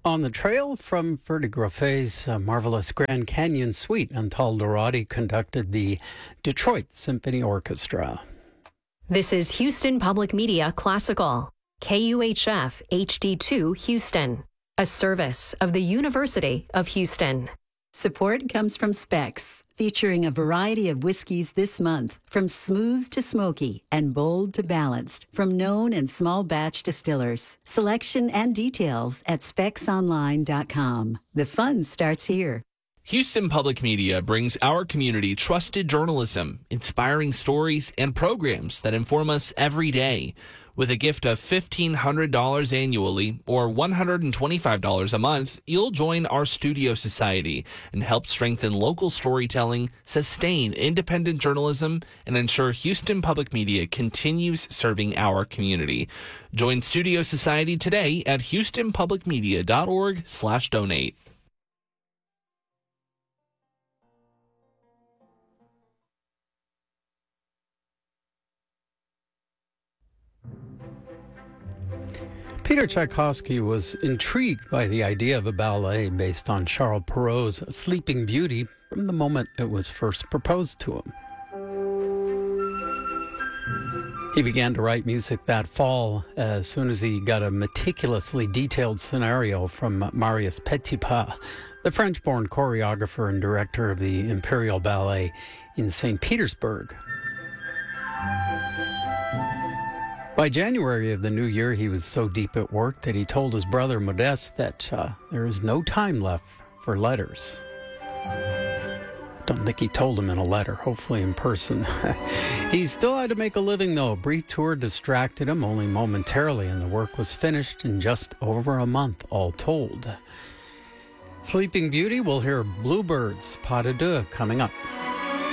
On the trail from Verdigrefa's marvelous Grand Canyon Suite, Antal Dorati conducted the Detroit Symphony Orchestra. This is Houston Public Media Classical, KUHF HD2 Houston, a service of the University of Houston. Support comes from Specs, featuring a variety of whiskeys this month, from smooth to smoky and bold to balanced, from known and small batch distillers. Selection and details at specsonline.com. The fun starts here. Houston Public Media brings our community trusted journalism, inspiring stories, and programs that inform us every day. With a gift of $1,500 annually or $125 a month, you'll join our Studio Society and help strengthen local storytelling, sustain independent journalism, and ensure Houston Public Media continues serving our community. Join Studio Society today at houstonpublicmedia.org/donate. Peter Tchaikovsky was intrigued by the idea of a ballet based on Charles Perrault's Sleeping Beauty from the moment it was first proposed to him. He began to write music that fall as soon as he got a meticulously detailed scenario from Marius Petipa, the French-born choreographer and director of the Imperial Ballet in St. Petersburg. By January of the new year, he was so deep at work that he told his brother Modeste that there is no time left for letters. Don't think he told him in a letter, hopefully in person. He still had to make a living, though. A brief tour distracted him only momentarily, and the work was finished in just over a month, all told. Sleeping Beauty, we'll hear Bluebirds, Pas de Deux, coming up.